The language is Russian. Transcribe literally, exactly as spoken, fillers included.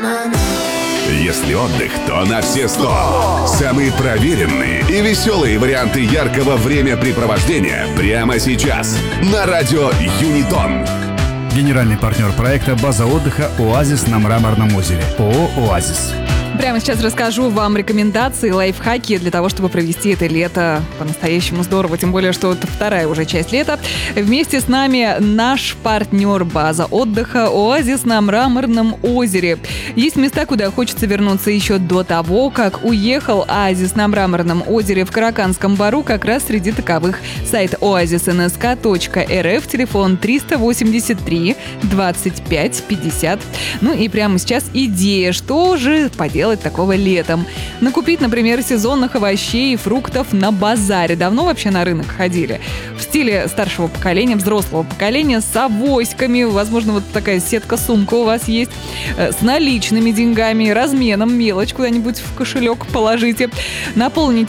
Если отдых, то на все сто. Самые проверенные и веселые варианты яркого времяпрепровождения прямо сейчас на радио Юнитон. Генеральный партнер проекта «База отдыха «Оазис» на Мраморном озере». ООО «Оазис». Прямо сейчас расскажу вам рекомендации, лайфхаки для того, чтобы провести это лето по-настоящему здорово. Тем более, что это вторая уже часть лета. Вместе с нами наш партнер «База отдыха» «Оазис» на Мраморном озере. Есть места, куда хочется вернуться еще до того, как уехал. «Оазис» на Мраморном озере в Караканском бару как раз среди таковых. Сайт оазис эн эс ка точка эр эф, телефон триста восемьдесят три двадцать пять пятьдесят. Ну и прямо сейчас идея, что же поделать такого летом. Накупить, например, сезонных овощей и фруктов на базаре. Давно вообще на рынок ходили? В стиле старшего поколения, взрослого поколения, с авоськами, возможно, вот такая сетка-сумка у вас есть, с наличными деньгами, разменом, мелочь куда-нибудь в кошелек положите. Наполните